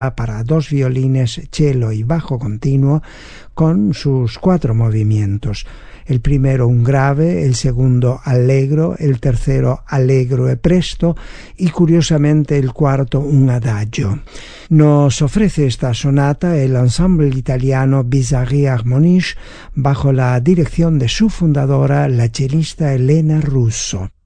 para 2 violines, cello y bajo continuo, con sus 4 movimientos. El primero un grave, el segundo allegro, el tercero allegro e presto y curiosamente el cuarto un adagio. Nos ofrece esta sonata el ensemble italiano Bizarre Harmonies bajo la dirección de su fundadora, la chelista Elena Russo.